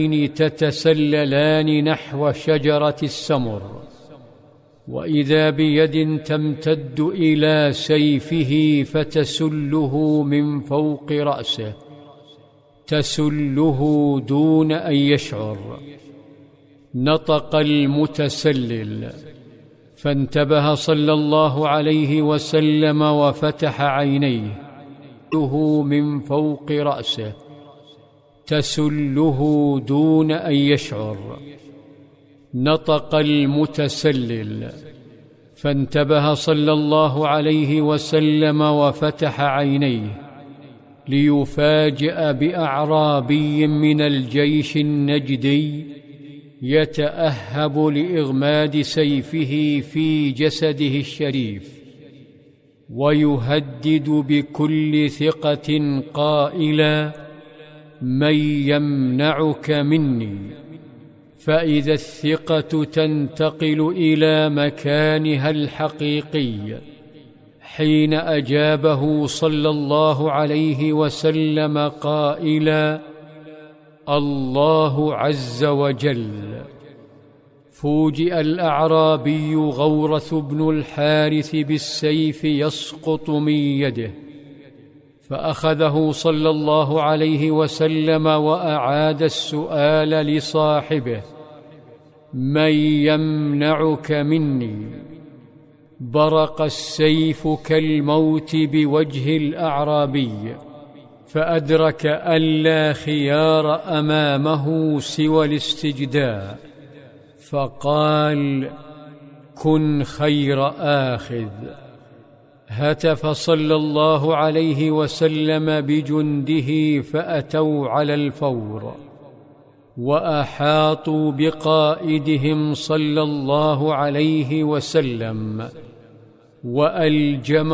تتسللان نحو شجرة السمر، وإذا بيد تمتد إلى سيفه فتسله من فوق رأسه، تسله دون أن يشعر. نطق المتسلل، فانتبه صلى الله عليه وسلم وفتح عينيه، تسله من فوق رأسه، تسله دون أن يشعر. نطق المتسلل، فانتبه صلى الله عليه وسلم وفتح عينيه ليفاجأ بأعرابي من الجيش النجدي يتأهب لإغماد سيفه في جسده الشريف، ويهدد بكل ثقة قائلا: من يمنعك مني؟ فإذا الثقة تنتقل إلى مكانها الحقيقي حين أجابه صلى الله عليه وسلم قائلا: الله عز وجل. فوجئ الأعرابي غورث بن الحارث بالسيف يسقط من يده، فأخذه صلى الله عليه وسلم وأعاد السؤال لصاحبه: من يمنعك مني؟ برق السيف كالموت بوجه الأعرابي، فأدرك أن لا خيار أمامه سوى الاستجداء، فقال: كن خير آخذ. هتف صلى الله عليه وسلم بجنده فأتوا على الفور، وأحاطوا بقائدهم صلى الله عليه وسلم، وألجموا